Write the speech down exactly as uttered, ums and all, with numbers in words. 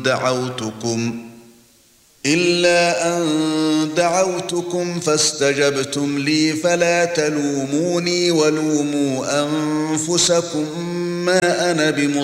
دعوتكم إلا أن دعوتكم فاستجبتم لي فلا تلوموني ولوموا أنفسكم ما أنا بمصرخكم